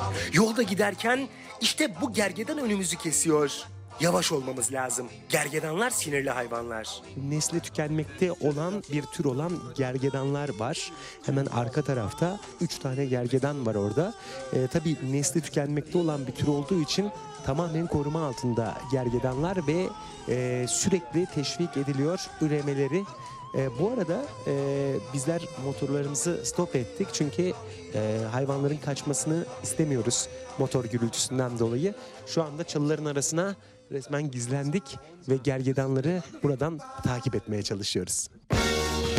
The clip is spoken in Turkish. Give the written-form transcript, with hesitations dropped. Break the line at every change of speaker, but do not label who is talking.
Yolda giderken işte bu gergedan önümüzü kesiyor. Yavaş olmamız lazım. Gergedanlar sinirli hayvanlar.
Nesli tükenmekte olan bir tür olan gergedanlar var. Hemen arka tarafta 3 tane gergedan var orada. Tabii nesli tükenmekte olan bir tür olduğu için tamamen koruma altında gergedanlar ve sürekli teşvik ediliyor üremeleri. Bu arada bizler motorlarımızı stop ettik çünkü hayvanların kaçmasını istemiyoruz motor gürültüsünden dolayı. Şu anda çalıların arasına resmen gizlendik ve gergedanları buradan takip etmeye çalışıyoruz.